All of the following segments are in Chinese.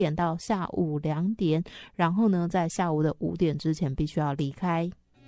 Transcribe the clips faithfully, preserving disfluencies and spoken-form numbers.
点到下午两点，然后呢在下午的五点之前必须要离开。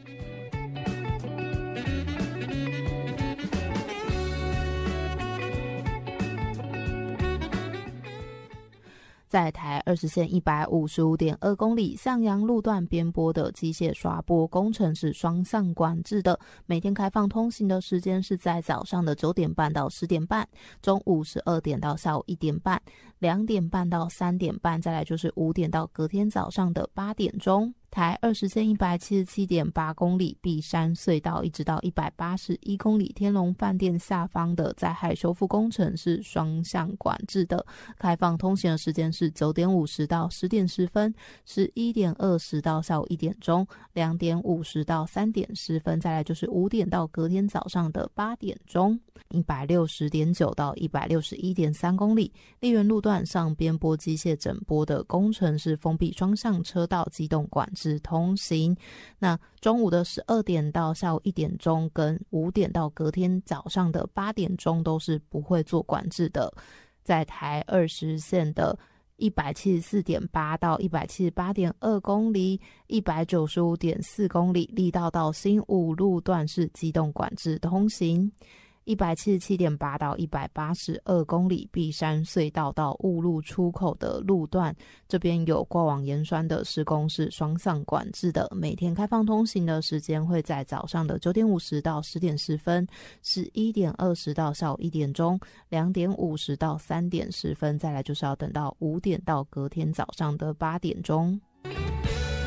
在台二十线一百五十五点二公里向阳路段边坡的机械刷坡工程是双向管制的，每天开放通行的时间是在早上的九点半到十点半，中午十二点到下午一点半，两点半到三点半，再来就是五点到隔天早上的八点钟。台二十线一百七十七点八公里碧山隧道一直到一百八十一公里天龙饭店下方的灾害修复工程是双向管制的，开放通行的时间是九点五十到十点十分，十一点二十到下午一点钟，两点五十到三点十分，再来就是五点到隔天早上的八点钟。一百六十点九到一百六十一点三公里丽园路段上边坡机械整坡的工程是封闭双向车道机动管制通行。那中午的十二点到下午一点钟跟五点到隔天早上的八点钟都是不会做管制的。在台二十线的一百七十四点八到一百七十八点二公里一百九十五点四公里力道到新武路段是机动管制通行。一百七十七点八到一百八十二公里碧山隧道到雾路出口的路段，这边有过往盐酸的施工是双向管制的，每天开放通行的时间会在早上的九点五十到十点十分，十一点二十到下午一点钟，两点五十到三点十分，再来就是要等到五点到隔天早上的八点钟。